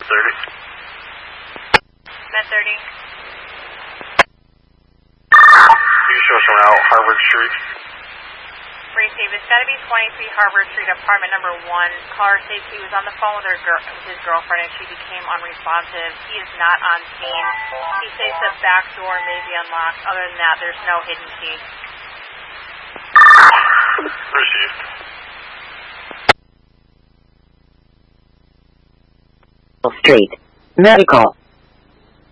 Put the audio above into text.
Med 30. You show someone out Harvard Street. Receive. It's got to be 23 Harvard Street, apartment number 1. Caller states he was on the phone with his girlfriend and she became unresponsive. He is not on scene. He states the back door may be unlocked. Other than that, there's no hidden key. Received. Street. Medical.